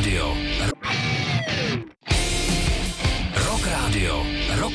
Radio. Rock Radio.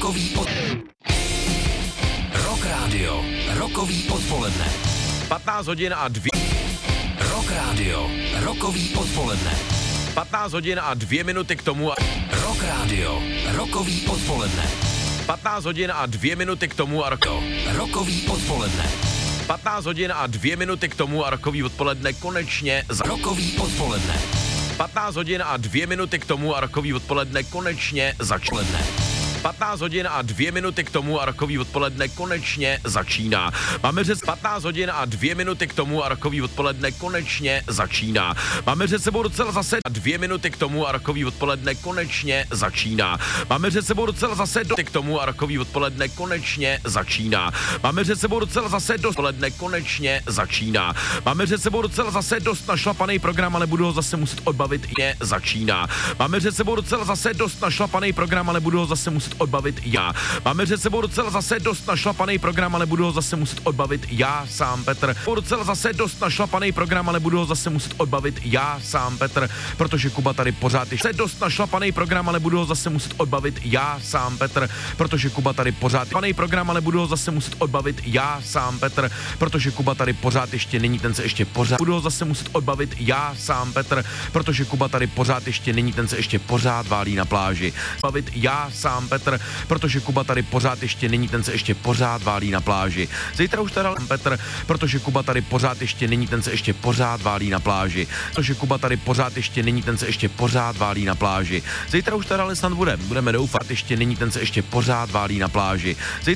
Rokový odpoledne. 15 hodin a 2. Rock Radio. Rokový odpoledne. 15 hodin a 2 minuty k tomu. Rock Radio. Rokový odpoledne. 15 hodin a 2 minuty k tomu a Rokový odpoledne. 15 hodin a 2 minuty k tomu a rokový odpoledne konečně Rokový odpoledne. 15 hodin a 2 minuty k tomu a rokový odpoledne konečně začne. 15 hodin a 2 minuty k tomu a rokový odpoledne konečně začíná. Máme před 15 hodin a 2 minuty k tomu a rokový odpoledne konečně začíná. Máme před sebou docela zase 2 minuty k tomu a rokový odpoledne konečně začíná. Máme před sebou docela zase k tomu a rokový odpoledne konečně začíná. Máme před sebou docela zase odpoledne konečně začíná. Máme před sebou docela zase dost našlapaný program, ale budu ho zase muset odbavit je začíná. Máme před sebou docela zase dost našlapaný program, ale budu ho zase muset odbavit já. Máme před sebou docela zase dost našlapaný program, ale budu ho zase muset odbavit já sám Petr. Docela zase dost našlapaný program, ale budu ho zase muset odbavit já sám Petr, protože Kuba tady pořád ještě dost našlapaný program, ale budu ho zase muset odbavit já sám Petr, protože Kuba tady pořád program, ale budu ho zase muset odbavit já sám Petr, protože Kuba tady pořád ještě není, ten se ještě pořád budu ho zase muset odbavit já sám Petr, protože Kuba tady pořád ještě není, ten se ještě pořád válí na pláži. Bavit já sám Petr, protože Kuba tady pořád ještě není, ten se ještě pořád válí na pláži. Zítra už teda Petr, protože Kuba tady pořád ještě není, ten se ještě pořád válí na pláži. Protože Kuba tady pořád ještě není, ten se ještě pořád válí na pláži. Zítra už teda snad budeme doufat, ještě není, ten se ještě pořád válí na pláži.